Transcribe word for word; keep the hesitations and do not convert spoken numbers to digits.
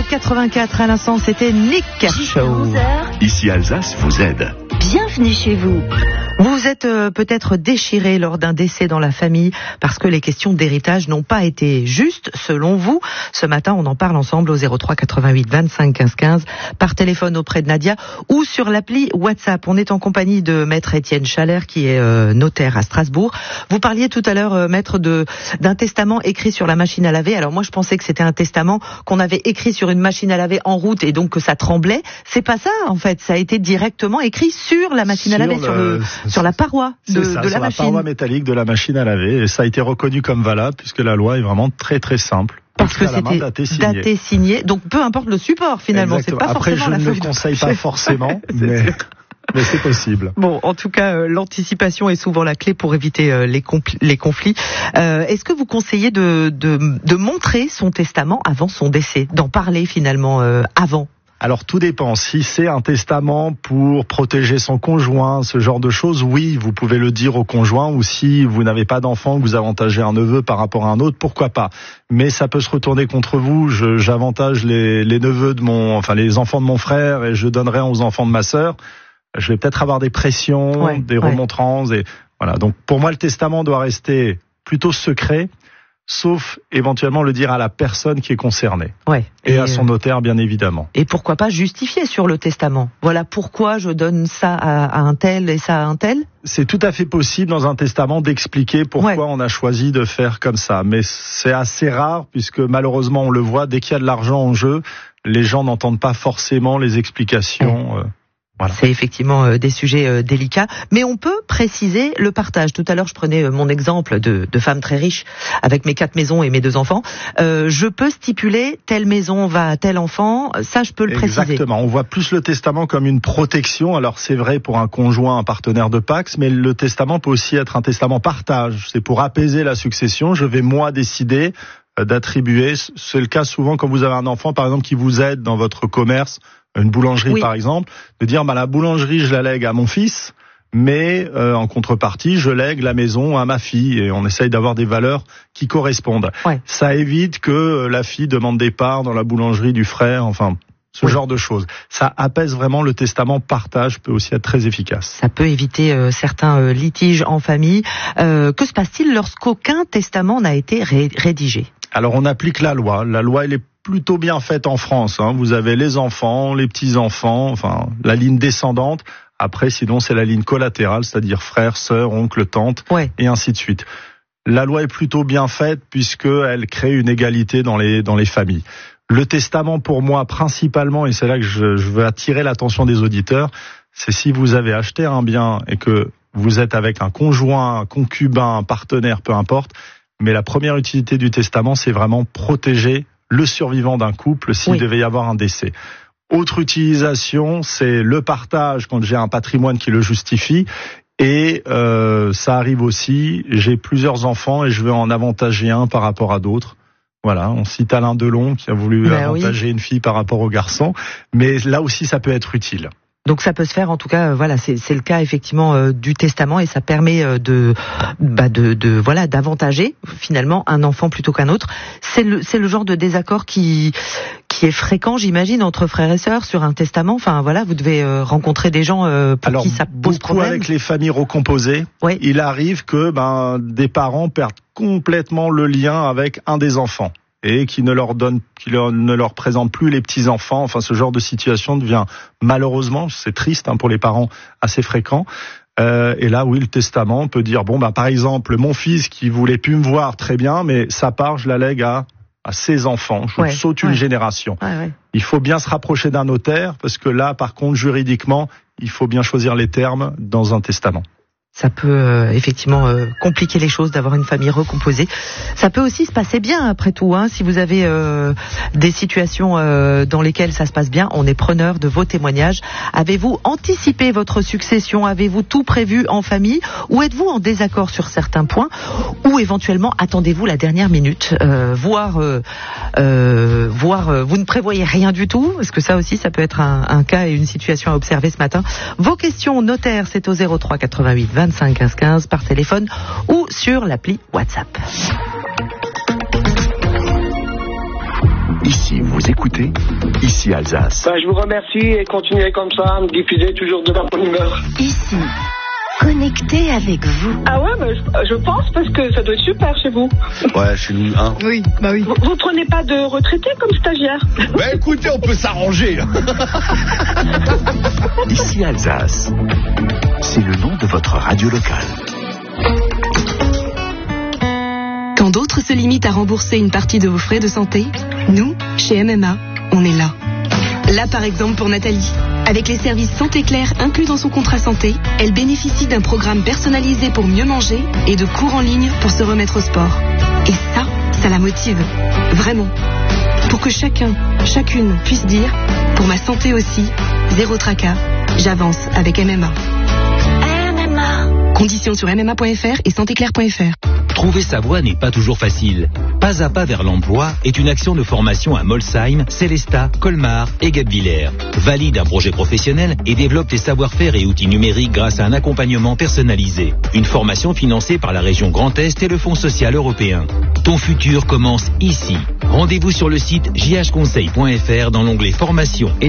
quatre-vingt-quatre à l'instant, c'était Nick Kershaw. Ici Alsace vous aide. Bienvenue chez vous. Vous vous êtes euh, peut-être déchiré lors d'un décès dans la famille parce que les questions d'héritage n'ont pas été justes selon vous. Ce matin, on en parle ensemble au zéro trois quatre-vingt-huit vingt-cinq quinze quinze par téléphone auprès de Nadia ou sur l'appli WhatsApp. On est en compagnie de maître Étienne Chalère qui est euh, notaire à Strasbourg. Vous parliez tout à l'heure, euh, maître, de d'un testament écrit sur la machine à laver. Alors moi, je pensais que c'était un testament qu'on avait écrit sur une machine à laver en route et donc que ça tremblait. C'est pas ça en fait. Ça a été directement écrit sur la machine sur à laver, le... sur le sur la paroi de, ça, de la sur machine. La paroi métallique de la machine à laver, et ça a été reconnu comme valable puisque la loi est vraiment très très simple. Parce que c'était daté signé. daté signé. Donc peu importe le support finalement. Exactement. C'est pas Après, forcément je la ne le conseille pas forcément, mais, mais c'est possible. Bon, en tout cas, euh, l'anticipation est souvent la clé pour éviter euh, les, compl- les conflits. Euh, est-ce que vous conseillez de, de, de montrer son testament avant son décès, d'en parler finalement euh, avant? Alors tout dépend. Si c'est un testament pour protéger son conjoint, ce genre de choses, oui, vous pouvez le dire au conjoint. Ou si vous n'avez pas d'enfant, que vous avantagez un neveu par rapport à un autre, pourquoi pas. Mais ça peut se retourner contre vous. Je, j'avantage les, les neveux de mon, enfin les enfants de mon frère et je donnerai aux enfants de ma sœur. Je vais peut-être avoir des pressions, ouais, des remontrances. Ouais. Et voilà. Donc pour moi, le testament doit rester plutôt secret. Sauf éventuellement le dire à la personne qui est concernée. Ouais. Et, et à son notaire, bien évidemment. Et pourquoi pas justifier sur le testament. Voilà pourquoi je donne ça à, à un tel et ça à un tel. C'est tout à fait possible dans un testament d'expliquer pourquoi ouais. on a choisi de faire comme ça. Mais c'est assez rare puisque malheureusement on le voit, dès qu'il y a de l'argent en jeu, les gens n'entendent pas forcément les explications. Ouais. Euh, Voilà. C'est effectivement euh, des sujets euh, délicats, mais on peut préciser le partage. Tout à l'heure, je prenais euh, mon exemple de, de femme très riche avec mes quatre maisons et mes deux enfants. Euh, je peux stipuler telle maison va à tel enfant, ça je peux le Exactement. préciser. Exactement, on voit plus le testament comme une protection. Alors c'est vrai pour un conjoint, un partenaire de Pacs, mais le testament peut aussi être un testament partage. C'est pour apaiser la succession, je vais moi décider euh, d'attribuer. C'est le cas souvent quand vous avez un enfant, par exemple, qui vous aide dans votre commerce, une boulangerie oui. par exemple, de dire bah la boulangerie je la lègue à mon fils, mais euh, en contrepartie je lègue la maison à ma fille et on essaye d'avoir des valeurs qui correspondent. Ouais. Ça évite que la fille demande des parts dans la boulangerie du frère, enfin ce oui. genre de choses. Ça apaise vraiment. Le testament partage peut aussi être très efficace. Ça peut éviter euh, certains euh, litiges en famille. Euh, que se passe-t-il lorsqu'aucun testament n'a été ré- rédigé ? Alors on applique la loi. La loi elle est plutôt bien faite en France. Hein. Vous avez les enfants, les petits-enfants, enfin la ligne descendante. Après, sinon, c'est la ligne collatérale, c'est-à-dire frère, sœur, oncle, tante, ouais. et ainsi de suite. La loi est plutôt bien faite puisqu'elle crée une égalité dans les dans les familles. Le testament, pour moi, principalement, et c'est là que je, je veux attirer l'attention des auditeurs, c'est si vous avez acheté un bien et que vous êtes avec un conjoint, un concubin, un partenaire, peu importe, mais la première utilité du testament, c'est vraiment protéger le survivant d'un couple s'il oui. devait y avoir un décès. Autre utilisation, c'est le partage quand j'ai un patrimoine qui le justifie. Et euh, ça arrive aussi, j'ai plusieurs enfants et je veux en avantager un par rapport à d'autres. Voilà, on cite Alain Delon qui a voulu ben avantager oui. une fille par rapport au garçon. Mais là aussi, ça peut être utile. Donc ça peut se faire, en tout cas, euh, voilà, c'est, c'est le cas effectivement euh, du testament et ça permet euh, de, bah, de, de, voilà, d'avantager finalement un enfant plutôt qu'un autre. C'est le, c'est le genre de désaccord qui, qui est fréquent, j'imagine, entre frères et sœurs sur un testament. Enfin voilà, vous devez euh, rencontrer des gens euh, pour Alors, qui ça pose problème. Avec les familles recomposées, oui. il arrive que ben des parents perdent complètement le lien avec un des enfants. Et qui ne leur donne, qui leur, ne leur présente plus les petits enfants. Enfin, ce genre de situation devient malheureusement, c'est triste hein, pour les parents, assez fréquent. Euh, et là, oui, le testament peut dire bon, bah par exemple, mon fils qui voulait plus me voir, très bien, mais sa part, je la lègue à à ses enfants. Je ouais, saute ouais. une génération. Ouais, ouais. Il faut bien se rapprocher d'un notaire parce que là, par contre, juridiquement, il faut bien choisir les termes dans un testament. Ça peut euh, effectivement euh, compliquer les choses d'avoir une famille recomposée. Ça peut aussi se passer bien après tout. Hein, si vous avez euh, des situations euh, dans lesquelles ça se passe bien, on est preneur de vos témoignages. Avez-vous anticipé votre succession ? Avez-vous tout prévu en famille ? Ou êtes-vous en désaccord sur certains points ? Ou éventuellement attendez-vous la dernière minute, euh, voire, euh, euh, voire euh, vous ne prévoyez rien du tout ? Parce que ça aussi, ça peut être un, un cas et une situation à observer ce matin. Vos questions notaires, c'est au zéro trois quatre-vingt-huit vingt-cinq quinze quinze par téléphone ou sur l'appli WhatsApp. Ici, vous écoutez, ici Alsace. Ben, je vous remercie et continuez comme ça à me diffuser toujours de la bonne humeur. Ici, connecté avec vous. Ah ouais, mais je, je pense parce que ça doit être super chez vous. Ouais, chez nous, hein. Oui, bah oui. Vous, vous prenez pas de retraités comme stagiaire? Bah écoutez, on peut s'arranger. Ici Alsace. C'est le nom de votre radio locale. Quand d'autres se limitent à rembourser une partie de vos frais de santé, nous, chez M M A, on est là. Là, par exemple, pour Nathalie. Avec les services Santé Claire inclus dans son contrat santé, elle bénéficie d'un programme personnalisé pour mieux manger et de cours en ligne pour se remettre au sport. Et ça, ça la motive. Vraiment. Pour que chacun, chacune puisse dire, pour ma santé aussi, zéro tracas, j'avance avec M M A. M M A. Conditions sur m m a point f r et santé claire point f r. Trouver sa voie n'est pas toujours facile. Pas à pas vers l'emploi est une action de formation à Molsheim, Célestat, Colmar et Guebwiller. Valide un projet professionnel et développe tes savoir-faire et outils numériques grâce à un accompagnement personnalisé. Une formation financée par la région Grand Est et le Fonds social européen. Ton futur commence ici. Rendez-vous sur le site j h conseil point f r dans l'onglet formation et